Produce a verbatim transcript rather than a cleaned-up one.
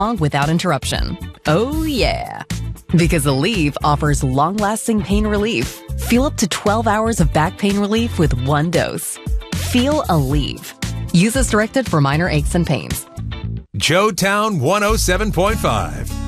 without interruption. Oh, yeah. Because Aleve offers long-lasting pain relief. Feel up to twelve hours of back pain relief with one dose. Feel Aleve. Use as directed for minor aches and pains. Joe Town one oh seven point five.